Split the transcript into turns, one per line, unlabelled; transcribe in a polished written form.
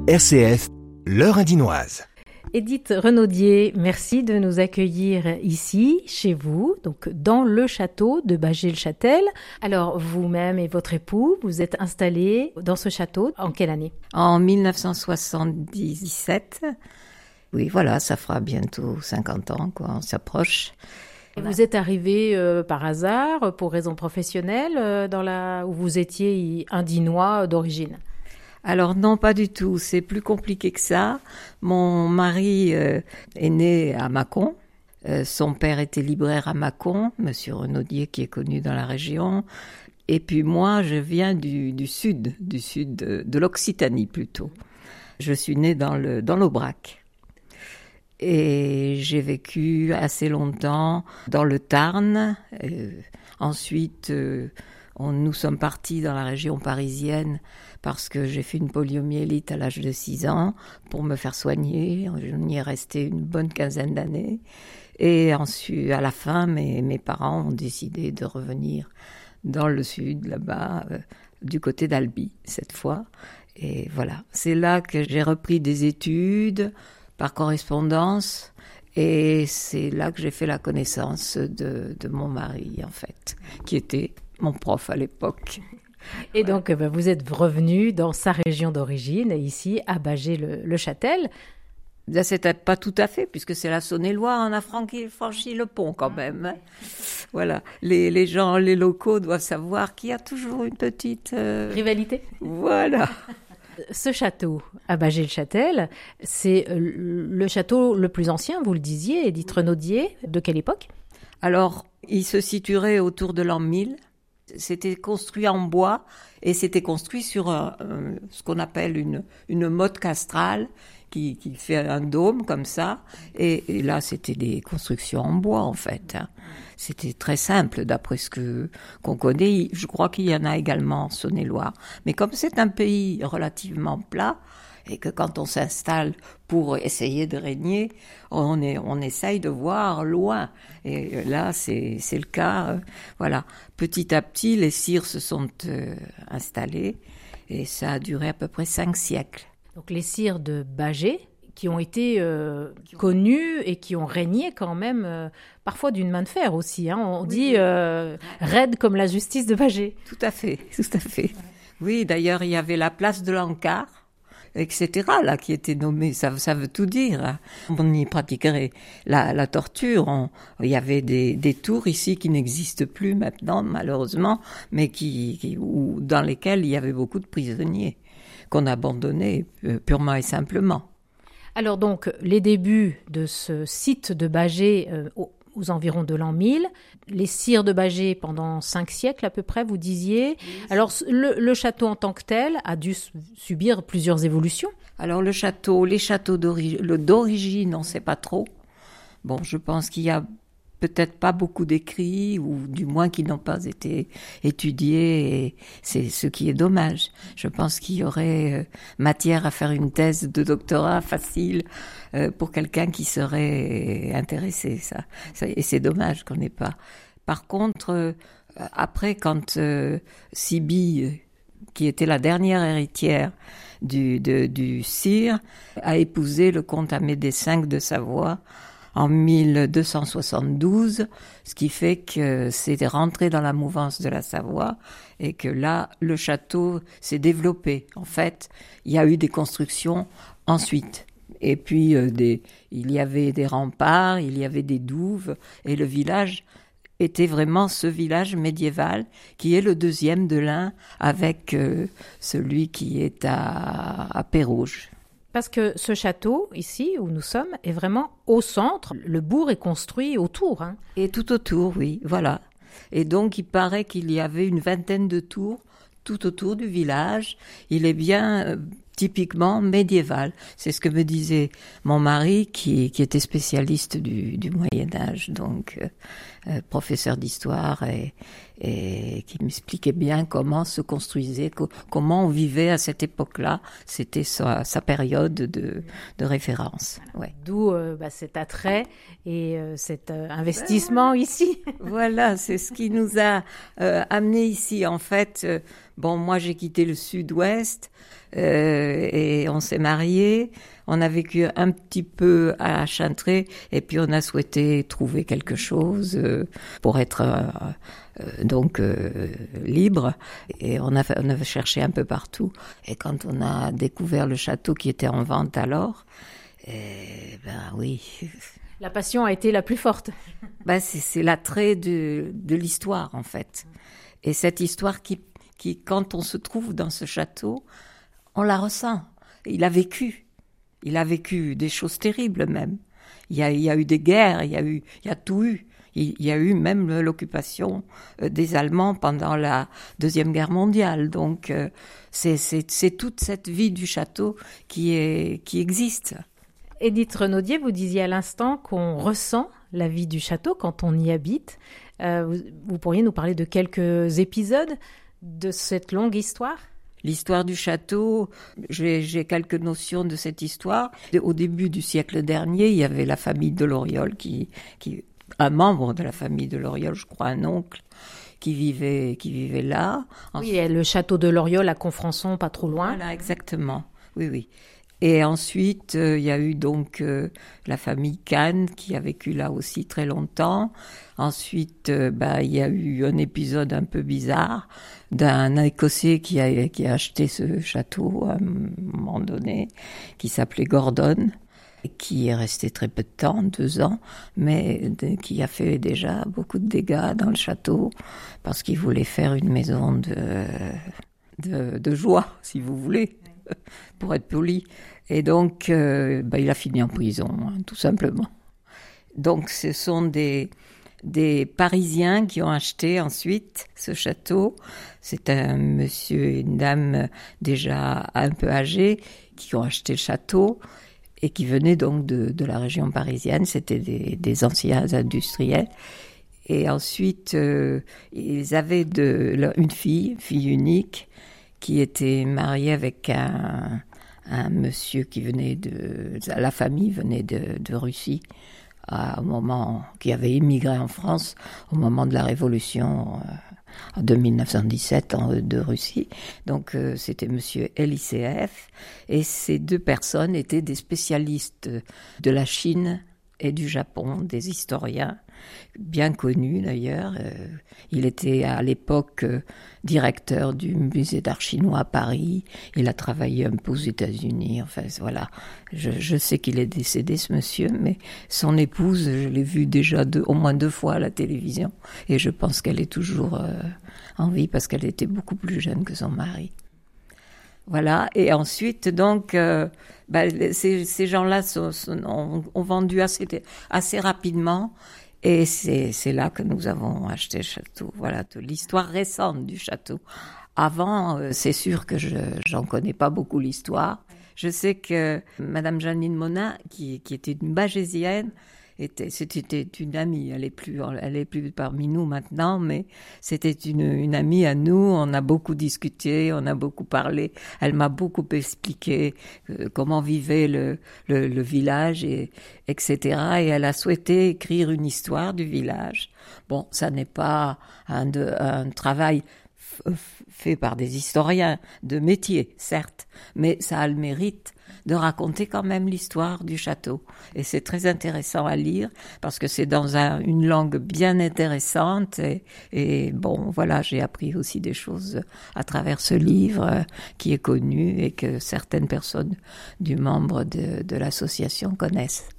RCF, l'heure indinoise.
Édith Renaudier, merci de nous accueillir ici, chez vous, donc dans le château de Bâgé-le-Châtel. Alors, vous-même et votre époux, vous êtes installés dans ce château en quelle année ?
En 1977. Oui, voilà, ça fera bientôt 50 ans, quoi, on s'approche.
Et vous êtes arrivé par hasard, pour raison professionnelle, où vous étiez indinois d'origine ?
Alors non, pas du tout, c'est plus compliqué que ça. Mon mari est né à Mâcon. Son père était libraire à Mâcon, Monsieur Renaudier, qui est connu dans la région. Et puis moi, je viens du sud de l'Occitanie plutôt. Je suis née dans l'Aubrac. Et j'ai vécu assez longtemps dans le Tarn. Ensuite, nous sommes partis dans la région parisienne parce que j'ai fait une poliomyélite à l'âge de 6 ans pour me faire soigner. Je y ai resté une bonne quinzaine d'années. Et ensuite, à la fin, mes parents ont décidé de revenir dans le sud, là-bas, du côté d'Albi, cette fois. Et voilà, c'est là que j'ai repris des études par correspondance. Et c'est là que j'ai fait la connaissance de mon mari, en fait, qui était mon prof à l'époque.
Et donc, vous êtes revenu dans sa région d'origine, ici, à Bâgé-le-Châtel.
Là, c'est pas tout à fait, puisque c'est la Saône-et-Loire, on a franchi le pont quand même. Voilà, les gens, les locaux doivent savoir qu'il y a toujours une petite...
Rivalité.
Voilà.
Ce château à Bâgé-le-Châtel, c'est le château le plus ancien, vous le disiez, Édith Renaudier. De quelle époque ?
Alors, il se situerait autour de l'an 1000. C'était construit en bois et c'était construit sur ce qu'on appelle une motte castrale qui fait un dôme comme ça. Et là, c'était des constructions en bois en fait. C'était très simple d'après qu'on connaît. Je crois qu'il y en a également en Saône-et-Loire. Mais comme c'est un pays relativement plat, et que quand on s'installe pour essayer de régner, on essaye de voir loin. Et là, c'est le cas. Voilà. Petit à petit, les sires se sont installés et ça a duré à peu près 5 siècles.
Donc les sires de Bâgé, qui ont été connus et qui ont régné quand même, parfois d'une main de fer aussi. Hein. On dit raide comme la justice de Bâgé.
Tout à fait, tout à fait. Oui, d'ailleurs, il y avait la place de l'Ancart, etc., là, qui était nommé, ça veut tout dire. Hein. On y pratiquerait la torture. Il y avait des tours ici qui n'existent plus maintenant, malheureusement, mais dans lesquelles il y avait beaucoup de prisonniers qu'on abandonnait purement et simplement.
Alors donc, les débuts de ce site de Bâgé aux environs de l'an 1000, les sires de Bâgé pendant 5 siècles à peu près, vous disiez. Alors le château en tant que tel a dû subir plusieurs évolutions.
Alors les châteaux d'origine, on ne sait pas trop. Bon, je pense qu'il y a peut-être pas beaucoup d'écrits, ou du moins qui n'ont pas été étudiés, et c'est ce qui est dommage. Je pense qu'il y aurait matière à faire une thèse de doctorat facile pour quelqu'un qui serait intéressé. Et c'est dommage qu'on n'ait pas. Par contre, après, quand Sibylle, qui était la dernière héritière du sire, a épousé le comte Amédée V de Savoie, en 1272, ce qui fait que c'est rentré dans la mouvance de la Savoie et que là, le château s'est développé. En fait, il y a eu des constructions ensuite. Et puis, il y avait des remparts, il y avait des douves, et le village était vraiment ce village médiéval qui est le deuxième de l'Ain avec celui qui est à Pérouges.
Parce que ce château, ici, où nous sommes, est vraiment au centre. Le bourg est construit autour. Hein.
Et tout autour, oui, voilà. Et donc, il paraît qu'il y avait une vingtaine de tours tout autour du village. Il est bien typiquement médiéval. C'est ce que me disait mon mari, qui était spécialiste du Moyen-Âge, donc professeur d'histoire et qui m'expliquait bien comment se construisait, comment on vivait à cette époque-là. C'était sa période de référence. Ouais.
D'où cet attrait et cet investissement ici.
Voilà, c'est ce qui nous a amenés ici. En fait, moi j'ai quitté le sud-ouest et on s'est mariés. On a vécu un petit peu à Chantrey et puis on a souhaité trouver quelque chose pour être libre. Et on a cherché un peu partout. Et quand on a découvert le château qui était en vente alors, oui.
La passion a été la plus forte.
C'est l'attrait de l'histoire en fait. Et cette histoire qui, quand on se trouve dans ce château, on la ressent. Il a vécu des choses terribles même. Il y a eu des guerres, il y a tout eu. Il y a eu même l'occupation des Allemands pendant la Deuxième Guerre mondiale. Donc c'est toute cette vie du château qui existe.
Édith Renaudier, vous disiez à l'instant qu'on ressent la vie du château quand on y habite. Vous pourriez nous parler de quelques épisodes de cette longue histoire ?
L'histoire du château, j'ai quelques notions de cette histoire. Au début du siècle dernier, il y avait la famille de Loriol, un membre de la famille de Loriol, je crois un oncle, qui vivait là.
Oui, il y a le château de Loriol à Confrançon, pas trop loin.
Voilà, exactement. Oui. Et ensuite, il y a eu donc la famille Kahn qui a vécu là aussi très longtemps. Ensuite, il y a eu un épisode un peu bizarre d'un Écossais qui a acheté ce château à un moment donné, qui s'appelait Gordon, et qui est resté très peu de temps, 2 ans, mais qui a fait déjà beaucoup de dégâts dans le château parce qu'il voulait faire une maison de joie, si vous voulez, pour être poli. Et donc, il a fini en prison, tout simplement. Donc, ce sont des Parisiens qui ont acheté ensuite ce château. C'est un monsieur et une dame déjà un peu âgés qui ont acheté le château et qui venaient donc de la région parisienne. C'était des anciens industriels. Et ensuite, ils avaient une fille unique, qui était mariée avec un monsieur qui venait la famille venait de Russie, au moment qui avait immigré en France au moment de la Révolution de 1917 de Russie. Donc c'était monsieur Elisseev, et ces 2 personnes étaient des spécialistes de la Chine et du Japon, des historiens bien connus d'ailleurs. Il était à l'époque directeur du musée d'art chinois à Paris. Il a travaillé un peu aux États-Unis. Enfin voilà, je sais qu'il est décédé ce monsieur, mais son épouse, je l'ai vue déjà au moins 2 fois à la télévision, et je pense qu'elle est toujours en vie parce qu'elle était beaucoup plus jeune que son mari. Voilà, et ensuite, donc, ces gens-là ont vendu assez rapidement, et c'est là que nous avons acheté le château. Voilà, l'histoire récente du château. Avant, c'est sûr que j'en connais pas beaucoup l'histoire. Je sais que Madame Janine Monin, qui était une bagésienne, c'était une amie. Elle est plus parmi nous maintenant, mais c'était une amie à nous. On a beaucoup discuté, on a beaucoup parlé. Elle m'a beaucoup expliqué comment vivait le village, etc. Et elle a souhaité écrire une histoire du village. Bon, ça n'est pas un travail fait par des historiens de métier, certes, mais ça a le mérite de raconter quand même l'histoire du château. Et c'est très intéressant à lire, parce que c'est dans une langue bien intéressante, et bon, voilà, j'ai appris aussi des choses à travers ce livre qui est connu et que certaines personnes du membre de l'association connaissent.